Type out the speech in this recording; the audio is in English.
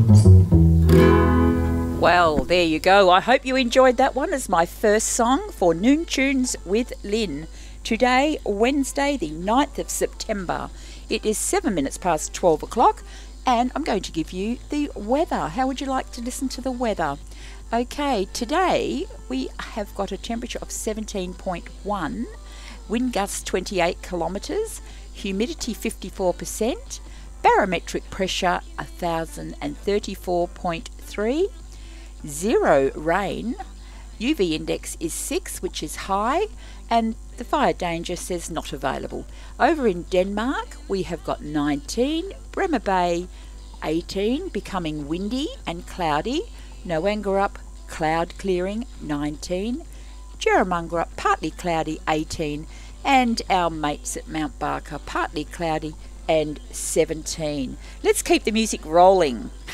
Well, there you go. I hope you enjoyed that one as my first song for Noon Tunes with Lynn. Today, Wednesday, the 9th of September. It is 7 minutes past 12 o'clock, and I'm going to give you the weather. How would you like to listen to the weather? Okay, today we have got a temperature of 17.1, wind gusts 28 kilometres, humidity 54%, barometric pressure 1034.3, zero rain, UV index is 6, which is high, and the fire danger says not available. Over in Denmark, we have got 19, Bremer Bay 18, becoming windy and cloudy, Noangerup cloud clearing 19, Jerramungurup partly cloudy 18, and our mates at Mount Barker partly cloudy and 17. Let's keep the music rolling.